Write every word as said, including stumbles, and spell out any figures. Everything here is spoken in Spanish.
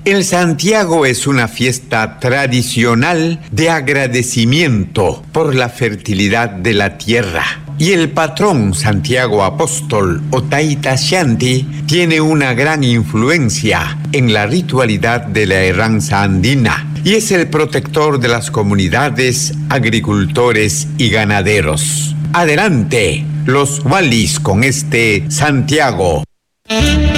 El Santiago es una fiesta tradicional de agradecimiento por la fertilidad de la tierra. Y el patrón Santiago Apóstol o Taita Shanti tiene una gran influencia en la ritualidad de la herranza andina y es el protector de las comunidades, agricultores y ganaderos. Adelante, los Walis con este Santiago.